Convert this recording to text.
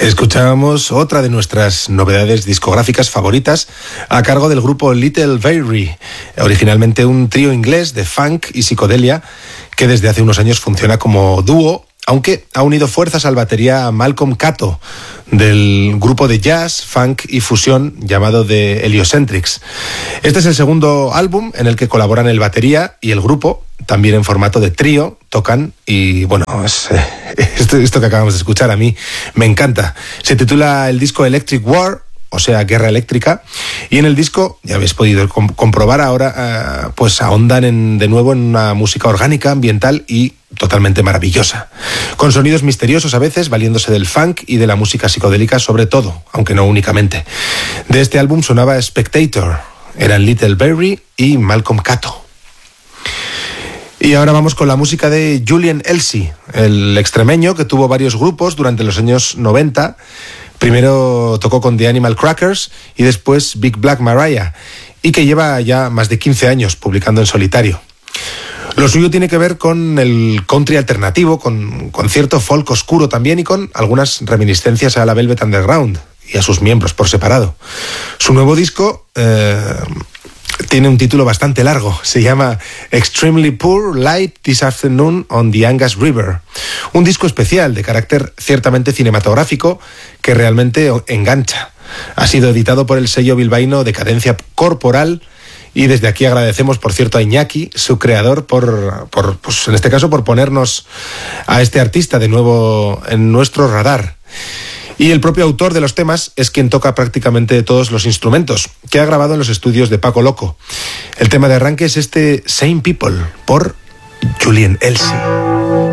Escuchábamos otra de nuestras novedades discográficas favoritas a cargo del grupo Little Fairy, originalmente un trío inglés de funk y psicodelia que desde hace unos años funciona como dúo, aunque ha unido fuerzas al batería Malcolm Cato del grupo de jazz, funk y fusión llamado The Heliocentrics. Este es el segundo álbum en el que colaboran el batería y el grupo, también en formato de trío, tocan y bueno, esto que acabamos de escuchar a mí me encanta. Se titula el disco Electric War, o sea, Guerra Eléctrica, y en el disco, ya habéis podido comprobar ahora, pues ahondan de nuevo en una música orgánica, ambiental y totalmente maravillosa, con sonidos misteriosos a veces, valiéndose del funk y de la música psicodélica sobre todo, aunque no únicamente. De este álbum sonaba Spectator, eran Little Fairy y Malcolm Cato. Y ahora vamos con la música de Julian Elsie, el extremeño que tuvo varios grupos durante los años 90. Primero tocó con The Animal Crackers y después Big Black Mariah, y que lleva ya más de 15 años publicando en solitario. Lo suyo tiene que ver con el country alternativo, con cierto folk oscuro también y con algunas reminiscencias a la Velvet Underground y a sus miembros por separado. Su nuevo disco tiene un título bastante largo, se llama Extremely Poor Light This Afternoon on the Angas River. Un disco especial de carácter ciertamente cinematográfico que realmente engancha. Ha sido editado por el sello bilbaíno Decadencia Corporal y desde aquí agradecemos, por cierto, a Iñaki, su creador, pues en este caso por ponernos a este artista de nuevo en nuestro radar. Y el propio autor de los temas es quien toca prácticamente todos los instrumentos, que ha grabado en los estudios de Paco Loco. El tema de arranque es este Same People, por Julian Elsie.